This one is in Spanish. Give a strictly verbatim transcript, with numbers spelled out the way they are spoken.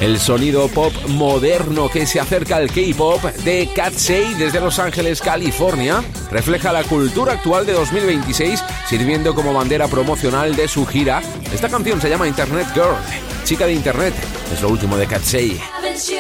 El sonido pop moderno que se acerca al K-pop de Katsey desde Los Ángeles, California, refleja la cultura actual de dos mil veintiséis, sirviendo como bandera promocional de su gira. Esta canción se llama Internet Girl, chica de internet. Es lo último de Katsey.